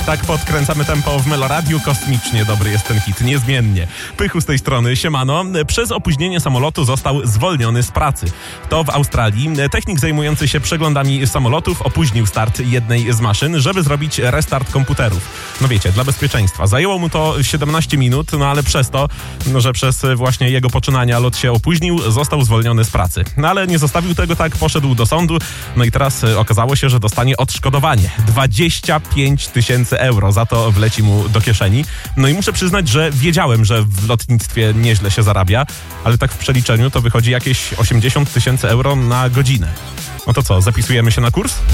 Tak podkręcamy tempo w Meloradiu. Kosmicznie dobry jest ten hit, niezmiennie. Pychu z tej strony, siemano. Przez opóźnienie samolotu został zwolniony z pracy. To w Australii. Technik zajmujący się przeglądami samolotów opóźnił start jednej z maszyn, żeby zrobić restart komputerów. No wiecie, dla bezpieczeństwa. Zajęło mu to 17 minut, no ale przez to, że przez właśnie jego poczynania lot się opóźnił, został zwolniony z pracy. No ale nie zostawił tego tak, poszedł do sądu, no i teraz okazało się, że dostanie odszkodowanie. 25 000 euro, za to wleci mu do kieszeni. No i muszę przyznać, że wiedziałem, że w lotnictwie nieźle się zarabia, ale tak w przeliczeniu to wychodzi jakieś 80 000 euro na godzinę. No to co, zapisujemy się na kurs?